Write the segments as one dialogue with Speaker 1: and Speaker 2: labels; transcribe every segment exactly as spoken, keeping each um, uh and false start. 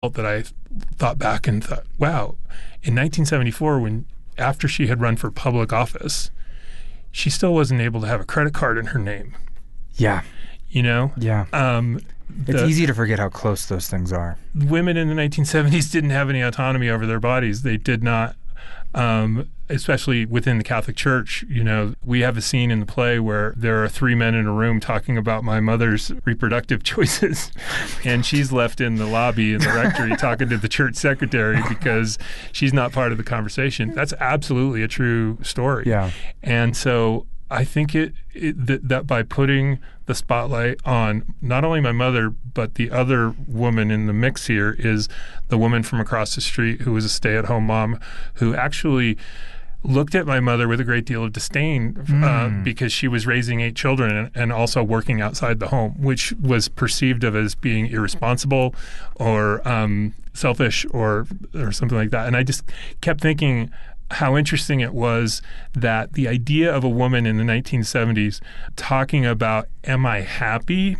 Speaker 1: that I thought back and thought, wow, in nineteen seventy-four, when after she had run for public office, she still wasn't able to have a credit card in her name.
Speaker 2: Yeah.
Speaker 1: You know?
Speaker 2: Yeah.
Speaker 1: Um,
Speaker 2: it's
Speaker 1: the,
Speaker 2: easy to forget how close those things are.
Speaker 1: Women in the nineteen seventies didn't have any autonomy over their bodies. They did not, um, especially within the Catholic Church. You know, we have a scene in the play where there are three men in a room talking about my mother's reproductive choices, and she's left in the lobby in the rectory talking to the church secretary because she's not part of the conversation. That's absolutely a true story.
Speaker 2: Yeah.
Speaker 1: And so I think it, it that, that by putting the spotlight on not only my mother, but the other woman in the mix here is the woman from across the street who was a stay-at-home mom who actually looked at my mother with a great deal of disdain uh,
Speaker 2: Mm.
Speaker 1: because she was raising eight children and, and also working outside the home, which was perceived of as being irresponsible or um, selfish or or something like that. And I just kept thinking how interesting it was that the idea of a woman in the nineteen seventies talking about, am I happy,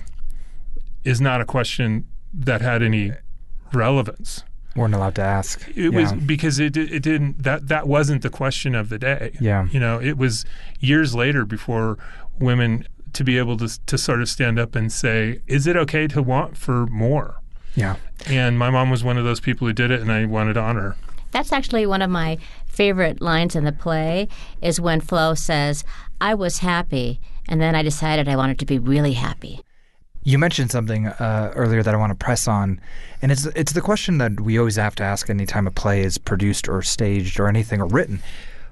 Speaker 1: is not a question that had any relevance.
Speaker 2: Weren't allowed to ask.
Speaker 1: It
Speaker 2: yeah.
Speaker 1: was because it it didn't that that wasn't the question of the day.
Speaker 2: Yeah.
Speaker 1: You know, it was years later before women to be able to to sort of stand up and say, is it okay to want for more?
Speaker 2: Yeah.
Speaker 1: And my mom was one of those people who did it, and I wanted to honor her.
Speaker 3: That's actually one of my favorite lines in the play is when Flo says, I was happy, and then I decided I wanted to be really happy.
Speaker 2: You mentioned something uh, earlier that I want to press on, and it's it's the question that we always have to ask anytime a play is produced or staged or anything or written.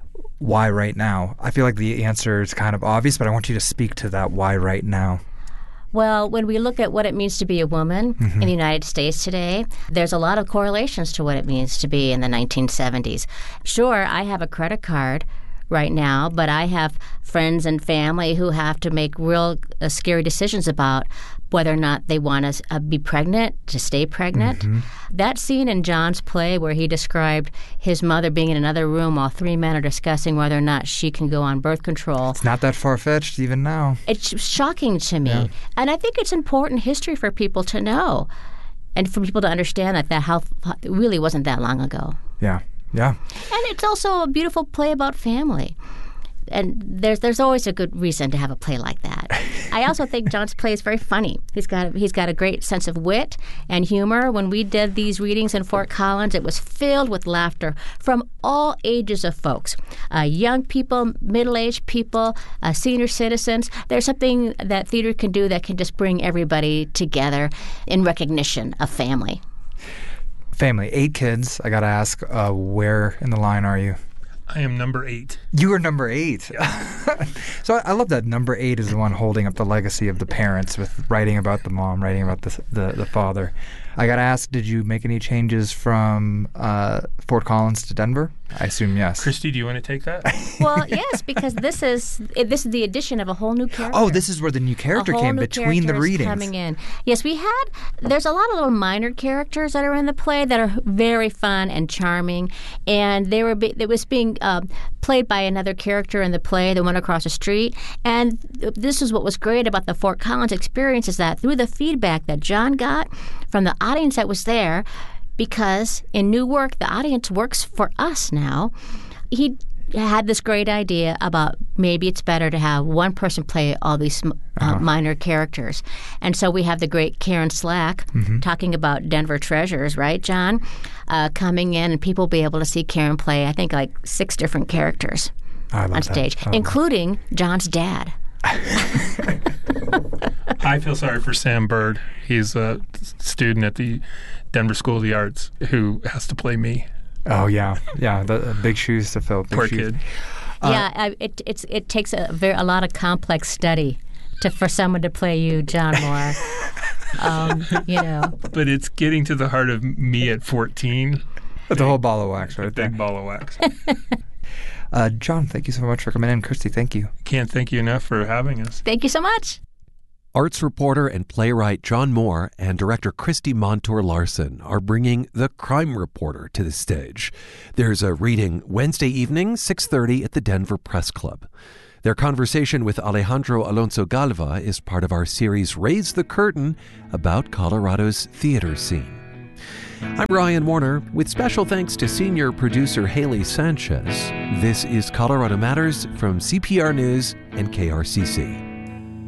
Speaker 2: Why right now? I feel like the answer is kind of obvious, but I want you to speak to that why right now.
Speaker 3: Well, when we look at what it means to be a woman mm-hmm. in the United States today, there's a lot of correlations to what it means to be in the nineteen seventies. Sure, I have a credit card right now, but I have friends and family who have to make real uh, scary decisions about whether or not they want to uh, be pregnant, to stay pregnant. Mm-hmm. That scene in John's play where he described his mother being in another room while three men are discussing whether or not she can go on birth control.
Speaker 2: It's not that far-fetched even now.
Speaker 3: It's shocking to me. Yeah. And I think it's important history for people to know and for people to understand that that how it really wasn't that long ago.
Speaker 2: Yeah, yeah.
Speaker 3: And it's also a beautiful play about family. And there's there's always a good reason to have a play like that. I also think John's play is very funny. He's got he's got a great sense of wit and humor. When we did these readings in Fort Collins, it was filled with laughter from all ages of folks, uh, young people, middle-aged people, uh, senior citizens. There's something that theater can do that can just bring everybody together in recognition of family.
Speaker 2: Family, eight kids. I got to ask, uh, where in the line are you?
Speaker 1: I am number eight.
Speaker 2: You are number eight.
Speaker 1: Yeah.
Speaker 2: So I, I love that number eight is the one holding up the legacy of the parents with writing about the mom, writing about the the, the father. I got to ask, did you make any changes from uh, Fort Collins to Denver? I assume yes.
Speaker 1: Christy, do you want to take that?
Speaker 3: Well, yes, because this is this is the addition of a whole new character.
Speaker 2: Oh, this is where the new character
Speaker 3: a whole
Speaker 2: came
Speaker 3: new
Speaker 2: between the readings.
Speaker 3: Coming in. Yes, we had. There's a lot of little minor characters that are in the play that are very fun and charming, and they were. It was being uh, played by another character in the play, the one across the street. And this is what was great about the Fort Collins experience is that through the feedback that John got from the audience that was there, because in new work, the audience works for us now, he had this great idea about maybe it's better to have one person play all these uh, uh-huh. minor characters. And so we have the great Karen Slack mm-hmm. talking about Denver Treasures, right, John? Uh, coming in, and people will be able to see Karen play, I think, like six different characters on stage, including that. John's dad.
Speaker 1: I feel sorry for Sam Bird. He's a student at the Denver School of the Arts who has to play me.
Speaker 2: Oh yeah, yeah, the, the big shoes to fill. Big
Speaker 1: Poor
Speaker 2: shoes.
Speaker 1: kid.
Speaker 3: Uh, yeah, I, it it's it takes a very a lot of complex study to for someone to play you, John Moore. um, you know,
Speaker 1: but it's getting to the heart of me at fourteen.
Speaker 2: The whole ball of wax, right there.
Speaker 1: Big ball of wax.
Speaker 2: uh, John, thank you so much for coming in. Christy, thank you.
Speaker 1: Can't thank you enough for having us.
Speaker 3: Thank you so much.
Speaker 4: Arts reporter and playwright John Moore and director Christy Montour Larson are bringing The Crime Reporter to the stage. There's a reading Wednesday evening, six thirty at the Denver Press Club. Their conversation with Alejandro Alonso Galva is part of our series Raise the Curtain about Colorado's theater scene. I'm Ryan Warner, with special thanks to senior producer Haley Sanchez. This is Colorado Matters from C P R News and K R C C.